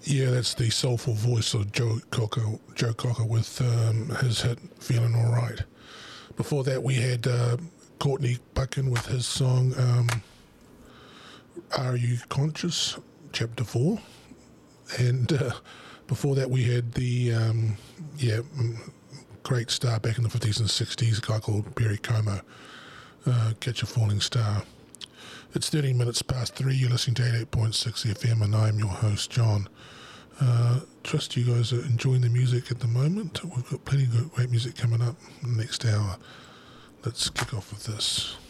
Yeah, that's the soulful voice of Joe Cocker with his hit "Feeling Alright." Before that, we had Courtney Buchan with his song "Are You Conscious?" Chapter 4, and before that, we had the great star back in the 50s and 60s, a guy called Perry Como, "Catch a Falling Star." It's 13 minutes past 3. You're listening to 88.6 FM, and I'm your host, John. Trust you guys are enjoying the music at the moment. We've got plenty of great music coming up in the next hour. Let's kick off with this.